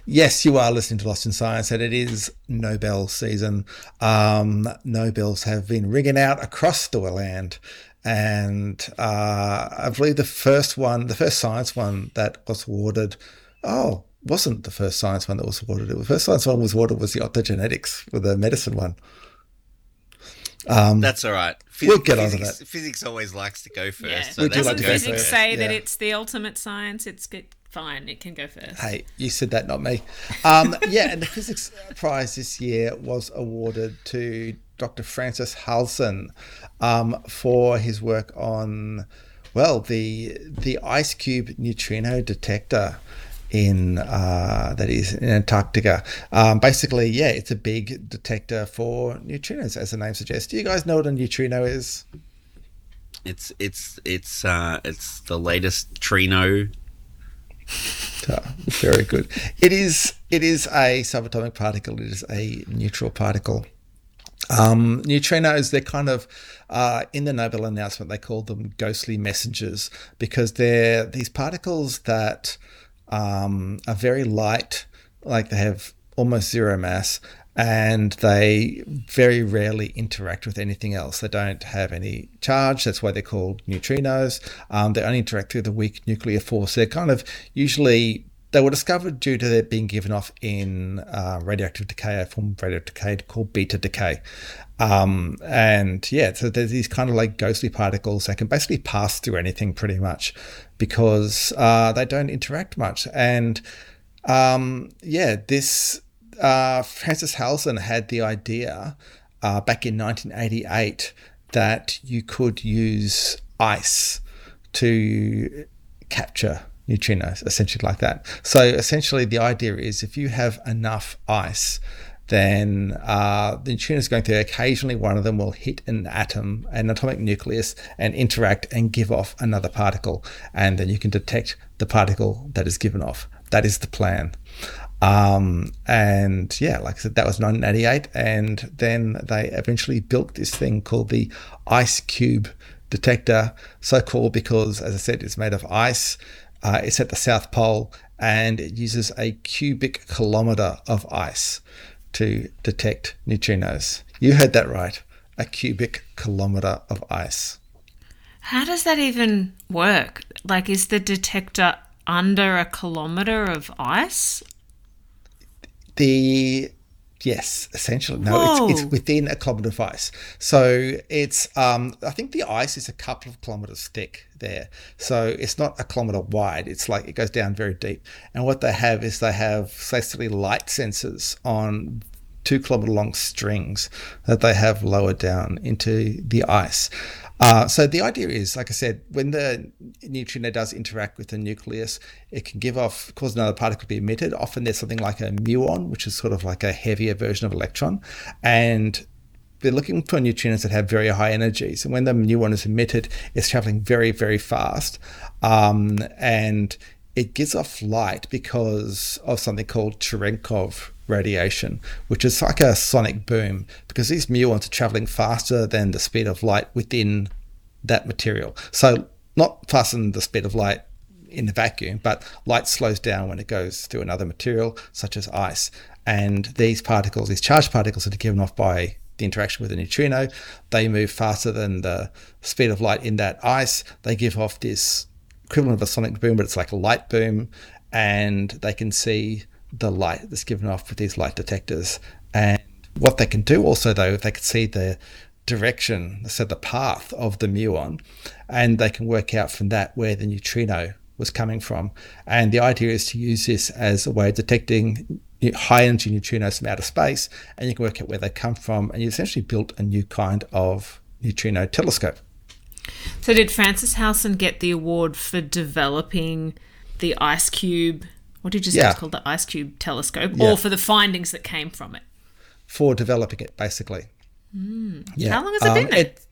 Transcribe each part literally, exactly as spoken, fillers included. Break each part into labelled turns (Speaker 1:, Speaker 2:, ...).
Speaker 1: Yes, you are listening to Lost in Science, and it is Nobel season. Um, Nobels have been ringing out across the land, and uh, I believe the first one, the first science one that was awarded, oh, wasn't the first science one that was awarded. The first science one was awarded was the optogenetics with the medicine one. Um,
Speaker 2: That's all right. Phys-
Speaker 1: we'll get onto
Speaker 2: physics,
Speaker 1: that.
Speaker 2: Physics always likes to go first.
Speaker 3: Yeah.
Speaker 2: So
Speaker 1: We
Speaker 2: they
Speaker 1: do
Speaker 2: can
Speaker 1: like
Speaker 3: Doesn't
Speaker 1: to
Speaker 2: go
Speaker 1: go
Speaker 3: physics
Speaker 1: first,
Speaker 3: say that
Speaker 1: yeah.
Speaker 3: it's the ultimate science? It's good. Fine, it can go first.
Speaker 1: Hey, you said that, not me. Um, yeah, and the physics prize this year was awarded to Doctor Francis Halson um, for his work on, well, the the ice cube neutrino detector in uh, that is in Antarctica. Um, basically, yeah, it's a big detector for neutrinos, as the name suggests. Do you guys know what a neutrino is?
Speaker 2: It's it's it's uh it's the latest Trino.
Speaker 1: Uh, very good. It is. It is a subatomic particle. It is a neutral particle. Um, neutrinos, they're kind of, uh, in the Nobel announcement, they called them ghostly messengers because they're these particles that um, are very light, like they have almost zero mass, and they very rarely interact with anything else. They don't have any charge. That's why they're called neutrinos. Um, they only interact through the weak nuclear force. They're kind of usually... They were discovered due to their being given off in uh, radioactive decay, a form of radioactive decay called beta decay. Um, and yeah, so there's these kind of like ghostly particles that can basically pass through anything pretty much because uh, they don't interact much. And um, yeah, this uh, Francis Halson had the idea uh, back in nineteen eighty-eight that you could use ice to capture neutrinos, essentially like that. So essentially the idea is if you have enough ice, then uh, the neutrinos going through, occasionally one of them will hit an atom, an atomic nucleus, and interact and give off another particle. And then you can detect the particle that is given off. That is the plan. Um, and yeah, like I said, that was nineteen eighty-eight. And then they eventually built this thing called the ice cube detector, so called because, as I said, it's made of ice. Uh, it's at the South Pole, and it uses a cubic kilometre of ice to detect neutrinos. You heard that right. A cubic kilometre of ice.
Speaker 3: How does that even work? Like, is the detector under a kilometre of ice?
Speaker 1: The... Yes, essentially. No,
Speaker 3: Whoa.
Speaker 1: it's, it's within a kilometre of ice. So it's, um, I think the ice is a couple of kilometres thick there. So it's not a kilometre wide. It's like it goes down very deep. And what they have is they have basically light sensors on two kilometre long strings that they have lowered down into the ice. Uh, so the idea is, like I said, when the neutrino does interact with the nucleus, it can give off, cause another particle to be emitted. Often there's something like a muon, which is sort of like a heavier version of electron. And they're looking for neutrinos that have very high energies. And when the muon is emitted, it's traveling very, very fast. Um, and it gives off light because of something called Cherenkov radiation, which is like a sonic boom, because these muons are traveling faster than the speed of light within that material. So not faster than the speed of light in the vacuum, but light slows down when it goes through another material, such as ice. And these particles, these charged particles that are given off by the interaction with a neutrino, they move faster than the speed of light in that ice. They give off this equivalent of a sonic boom, but it's like a light boom, and they can see the light that's given off with these light detectors. And what they can do also, though, if they can see the direction, so the path of the muon, and they can work out from that where the neutrino was coming from. And the idea is to use this as a way of detecting high energy neutrinos from outer space, and you can work out where they come from, and you essentially built a new kind of neutrino telescope.
Speaker 3: So did Francis Halson get the award for developing the Ice Cube, what did you say
Speaker 1: Yeah.
Speaker 3: it's called, the Ice Cube telescope,
Speaker 1: Yeah.
Speaker 3: or for the findings that came from it?
Speaker 1: For developing it, basically.
Speaker 3: Mm.
Speaker 1: Yeah.
Speaker 3: How long has it
Speaker 1: Um,
Speaker 3: been there?
Speaker 1: it-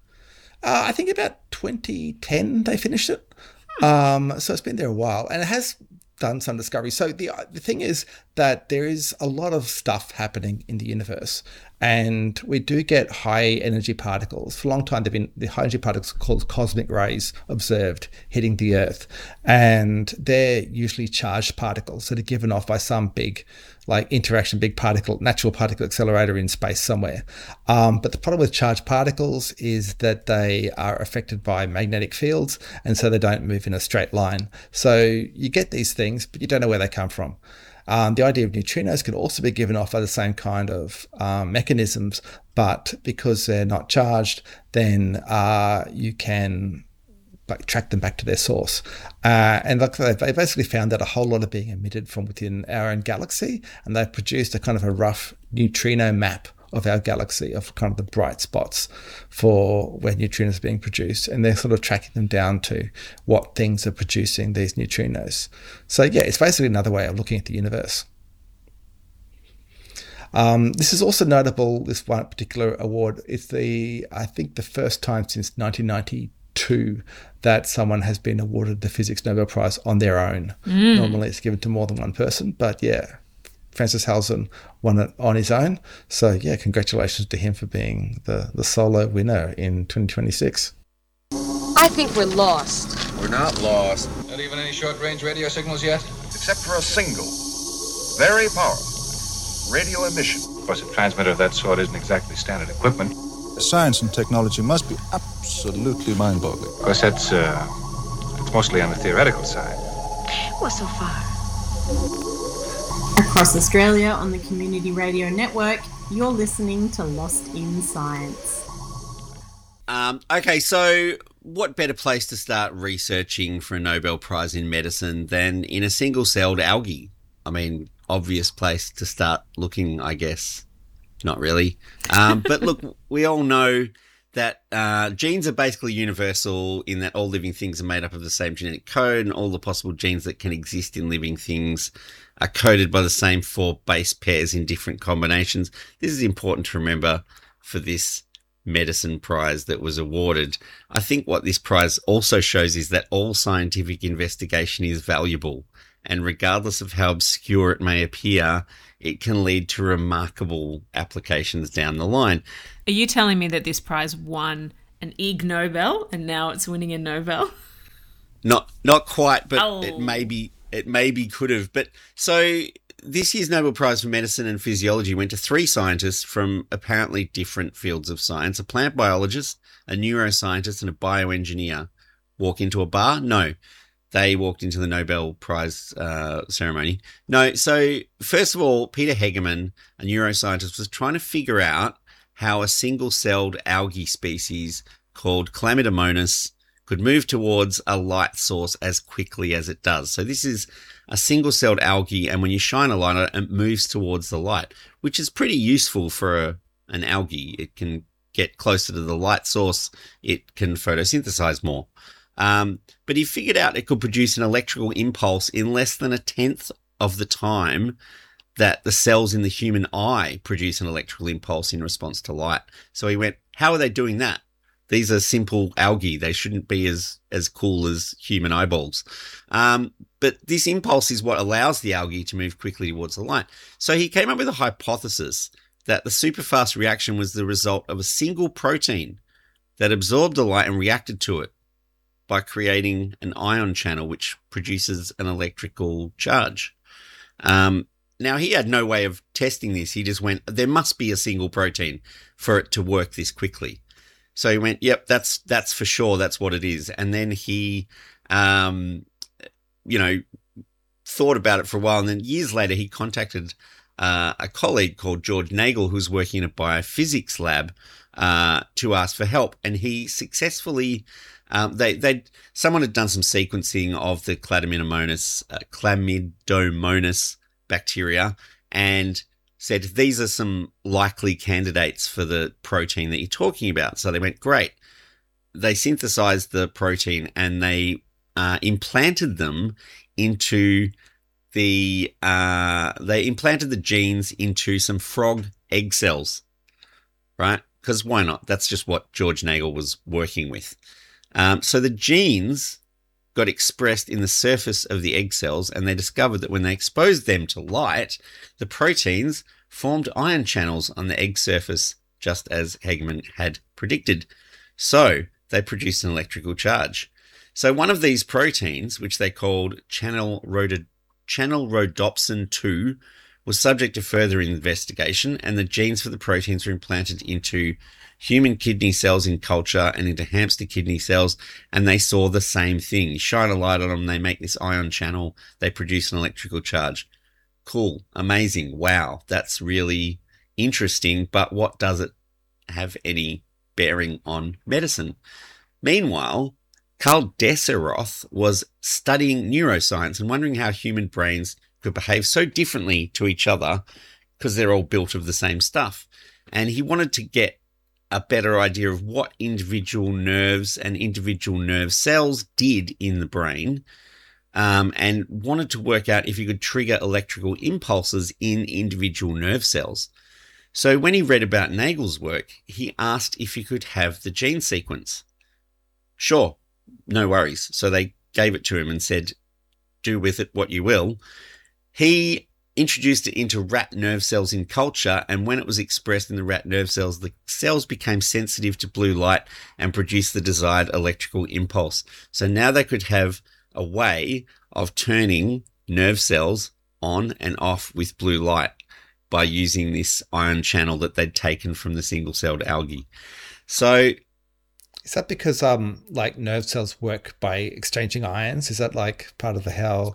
Speaker 1: uh, I think about twenty ten they finished it. Um, so it's been there a while, and it has done some discovery. So the the thing is that there is a lot of stuff happening in the universe, And we do get high energy particles. For a long time, they've been the high energy particles called cosmic rays observed hitting the Earth. And they're usually charged particles that are given off by some big, like interaction, big particle, natural particle accelerator in space somewhere. Um, but the problem with charged particles is that they are affected by magnetic fields, and so they don't move in a straight line. So you get these things, but you don't know where they come from. Um, the idea of neutrinos can also be given off by the same kind of um, mechanisms, but because they're not charged, then uh, you can like, track them back to their source. Uh, and like they basically found that a whole lot are being emitted from within our own galaxy, and they've produced a kind of a rough neutrino map of our galaxy, of kind of the bright spots for where neutrinos are being produced, and they're sort of tracking them down to what things are producing these neutrinos. So yeah, it's basically another way of looking at the universe. Um, this is also notable, this one particular award. It's the, I think the first time since nineteen ninety-two that someone has been awarded the Physics Nobel Prize on their own. Mm. Normally it's given to more than one person, but yeah, Francis Halzen won it on his own. So yeah, congratulations to him for being the, the solo winner in twenty twenty-six.
Speaker 4: I think we're lost.
Speaker 5: We're not lost.
Speaker 6: Not even any short-range radio signals yet?
Speaker 5: Except for a single, very powerful radio emission.
Speaker 6: Of course, a transmitter of that sort isn't exactly standard equipment.
Speaker 7: Science and technology must be absolutely mind-boggling.
Speaker 6: Of course, that's, uh, it's mostly on the theoretical side.
Speaker 4: Well, so far.
Speaker 8: Across Australia on the Community Radio Network, you're listening to Lost in Science.
Speaker 2: Um, okay, so what better place to start researching for a Nobel Prize in medicine than in a single-celled algae? I mean, obvious place to start looking, I guess. Not really. Um, but look, we all know that uh, genes are basically universal in that all living things are made up of the same genetic code, and all the possible genes that can exist in living things are coded by the same four base pairs in different combinations. This is important to remember for this medicine prize that was awarded. I think what this prize also shows is that all scientific investigation is valuable, and regardless of how obscure it may appear, it can lead to remarkable applications down the line.
Speaker 3: Are you telling me that this prize won an Ig Nobel and now it's winning a Nobel?
Speaker 2: Not not quite, but
Speaker 3: oh.
Speaker 2: it maybe it maybe could have. But so this year's Nobel Prize for Medicine and Physiology went to three scientists from apparently different fields of science. A plant biologist, a neuroscientist, and a bioengineer walk into a bar? No. They walked into the Nobel Prize uh, ceremony. No, so first of all, Peter Hegeman, a neuroscientist, was trying to figure out how a single-celled algae species called Chlamydomonas could move towards a light source as quickly as it does. So this is a single-celled algae, and when you shine a light on it, it moves towards the light, which is pretty useful for a, an algae. It can get closer to the light source. It can photosynthesize more. Um, but he figured out it could produce an electrical impulse in less than a tenth of the time that the cells in the human eye produce an electrical impulse in response to light. So he went, how are they doing that? These are simple algae. They shouldn't be as, as cool as human eyeballs. Um, but this impulse is what allows the algae to move quickly towards the light. So he came up with a hypothesis that the superfast reaction was the result of a single protein that absorbed the light and reacted to it by creating an ion channel which produces an electrical charge. Um, now, he had no way of testing this. He just went, there must be a single protein for it to work this quickly. So he went, yep, that's that's for sure. That's what it is. And then he, um, you know, thought about it for a while. And then years later, he contacted uh, a colleague called George Nagel, who's working in a biophysics lab, uh, to ask for help. And he successfully... Um, they, they, someone had done some sequencing of the Chlamydomonas, uh, Chlamydomonas bacteria and said, these are some likely candidates for the protein that you're talking about. So they went, great. They synthesized the protein and they uh, implanted them into the, uh, they implanted the genes into some frog egg cells, right? Because why not? That's just what George Nagel was working with. Um, so the genes got expressed in the surface of the egg cells, and they discovered that when they exposed them to light, the proteins formed ion channels on the egg surface, just as Hegeman had predicted. So they produced an electrical charge. So one of these proteins, which they called channel, rhodod- channel rhodopsin two, was subject to further investigation, and the genes for the proteins were implanted into human kidney cells in culture and into hamster kidney cells, and they saw the same thing. You shine a light on them, they make this ion channel, they produce an electrical charge. Cool, amazing, wow, that's really interesting, but what does it have any bearing on medicine? Meanwhile, Karl Desseroth was studying neuroscience and wondering how human brains could behave so differently to each other because they're all built of the same stuff. And he wanted to get a better idea of what individual nerves and individual nerve cells did in the brain, um, and wanted to work out if you could trigger electrical impulses in individual nerve cells. So when he read about Nagel's work, he asked if he could have the gene sequence. Sure, no worries. So they gave it to him and said, do with it what you will. He introduced it into rat nerve cells in culture, and when it was expressed in the rat nerve cells, the cells became sensitive to blue light and produced the desired electrical impulse. So now they could have a way of turning nerve cells on and off with blue light by using this ion channel that they'd taken from the single-celled algae. So
Speaker 1: is that because um like nerve cells work by exchanging ions? Is that like part of the how?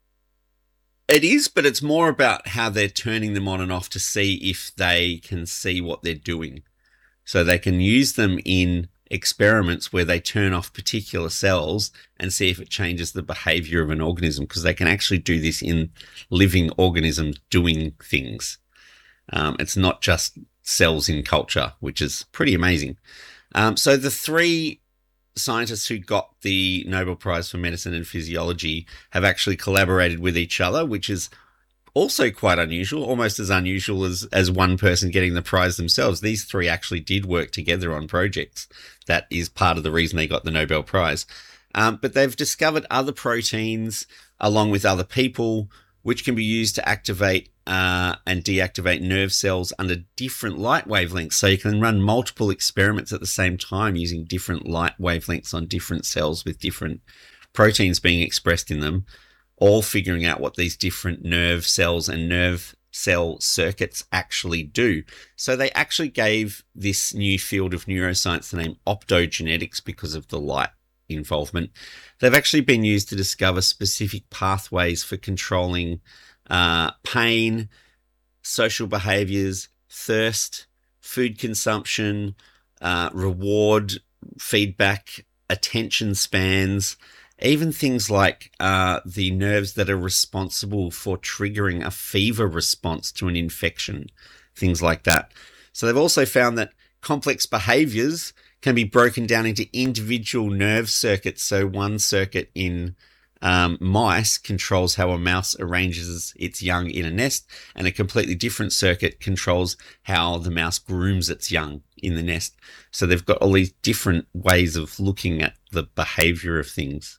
Speaker 2: It is, but it's more about how they're turning them on and off to see if they can see what they're doing. So they can use them in experiments where they turn off particular cells and see if it changes the behavior of an organism, because they can actually do this in living organisms doing things. Um, it's not just cells in culture, which is pretty amazing. Um, so the three scientists who got the Nobel Prize for Medicine and Physiology have actually collaborated with each other, which is also quite unusual, almost as unusual as, as one person getting the prize themselves. These three actually did work together on projects. That is part of the reason they got the Nobel Prize. Um, but they've discovered other proteins along with other people which can be used to activate uh, and deactivate nerve cells under different light wavelengths. So you can run multiple experiments at the same time using different light wavelengths on different cells with different proteins being expressed in them, all figuring out what these different nerve cells and nerve cell circuits actually do. So they actually gave this new field of neuroscience the name optogenetics because of the light involvement. They've actually been used to discover specific pathways for controlling uh, pain, social behaviors, thirst, food consumption, uh, reward, feedback, attention spans, even things like uh, the nerves that are responsible for triggering a fever response to an infection, things like that. So they've also found that complex behaviors can be broken down into individual nerve circuits. So one circuit in um, mice controls how a mouse arranges its young in a nest, and a completely different circuit controls how the mouse grooms its young in the nest. So they've got all these different ways of looking at the behavior of things.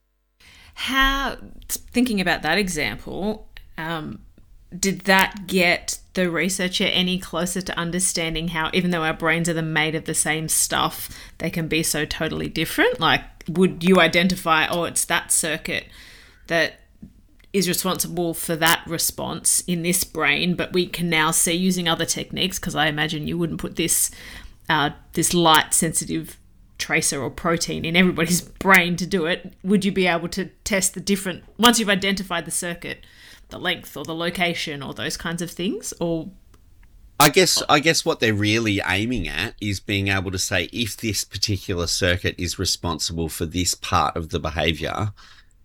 Speaker 3: How, thinking about that example, um, did that get the researcher any closer to understanding how, even though our brains are made of the same stuff, they can be so totally different? Like, would you identify, oh, it's that circuit that is responsible for that response in this brain, but we can now see using other techniques, because I imagine you wouldn't put this uh, this light-sensitive tracer or protein in everybody's brain to do it. Would you be able to test the different, once you've identified the circuit, the length or the location or those kinds of things? Or
Speaker 2: I guess I guess what they're really aiming at is being able to say if this particular circuit is responsible for this part of the behavior,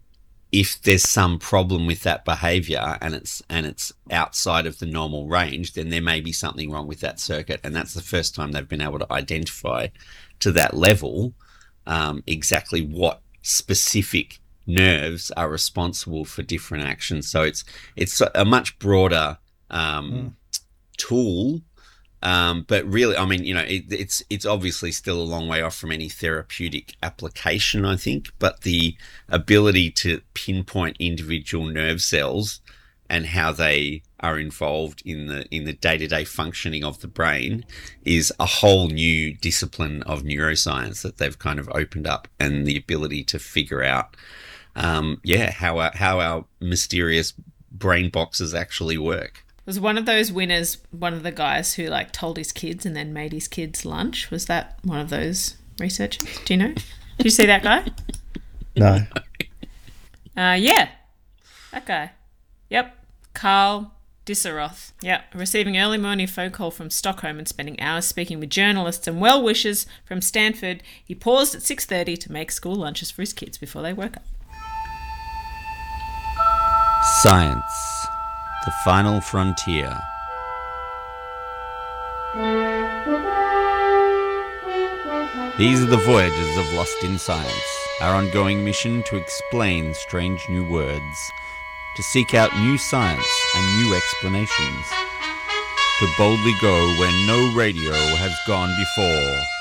Speaker 2: if there's some problem with that behavior and it's and it's outside of the normal range, then there may be something wrong with that circuit. And that's the first time they've been able to identify to that level um, exactly what specific nerves are responsible for different actions. So it's it's a much broader um, mm. tool, um, but really, I mean, you know, it, it's it's obviously still a long way off from any therapeutic application, I think. But the ability to pinpoint individual nerve cells and how they are involved in the in the day-to-day functioning of the brain is a whole new discipline of neuroscience that they've kind of opened up, and the ability to figure out, um, yeah, how our, how our mysterious brain boxes actually work.
Speaker 3: Was one of those winners one of the guys who like told his kids and then made his kids lunch? Was that one of those researchers? Do you know? Did you see that guy?
Speaker 1: No.
Speaker 3: Uh, yeah, that guy. Yep, Carl Disseroth. Yep, receiving early morning phone call from Stockholm and spending hours speaking with journalists and well-wishers from Stanford, he paused at six thirty to make school lunches for his kids before they woke up.
Speaker 2: Science, the final frontier. These are the voyages of Lost in Science, our ongoing mission to explain strange new words, to seek out new science and new explanations, to boldly go where no radio has gone before.